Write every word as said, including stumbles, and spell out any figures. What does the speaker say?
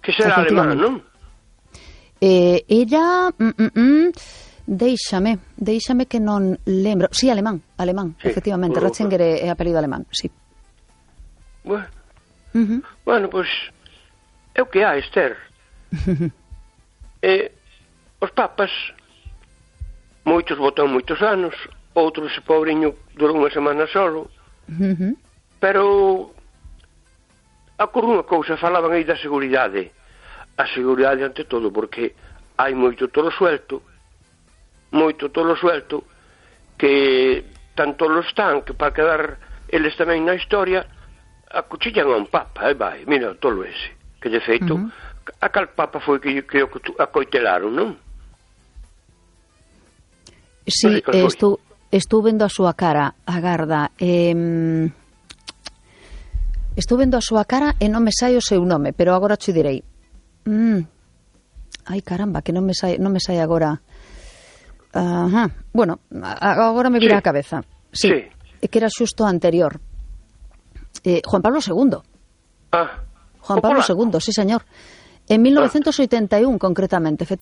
Que será alemán, non? Eh, ella... Mm, mm, mm, Déixame, déixame que non lembro. Sí, alemán, alemán, sí, efectivamente. Bueno, Ratzinger é, é apelido alemán, sí. Bueno, uh-huh. bueno, pois é o que há, Esther. E os papas, moitos botan moitos anos, outros, ese pobriño, durou unha semana solo. Uh-huh. Pero acor unha cousa, falaban aí da seguridade. A seguridade ante todo, porque hai moito tolo suelto, moito tolo suelto, que tanto lo están que para quedar eles tamén na historia acuchillan a un papa, e vai, mira o tolo ese, que de feito uh-huh. a cal papa foi que creo que acoitelaron, non? Si, sí, estou, estou vendo a súa cara, agarda, eh, estou vendo a súa cara e non me sai o seu nome, pero agora te direi. Mm. Ai, caramba, que non me sai, non me sai agora. Ajá. Bueno, agora me vira sí. a cabeza. Sí, sí. É que era xusto anterior. Eh, Juan Pablo segundo. Ah. Juan Pablo segundo, sí, señor. En mil novecientos oitenta y uno, ah. concretamente,